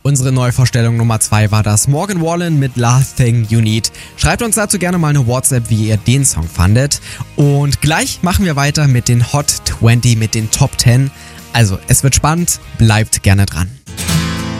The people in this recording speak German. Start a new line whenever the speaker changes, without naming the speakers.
Unsere Neuvorstellung Nummer 2 war das Morgan Wallen mit Last Thing You Need. Schreibt uns dazu gerne mal eine WhatsApp, wie ihr den Song fandet. Und gleich machen wir weiter mit den Hot 20, mit den Top 10. Also, es wird spannend, bleibt gerne dran.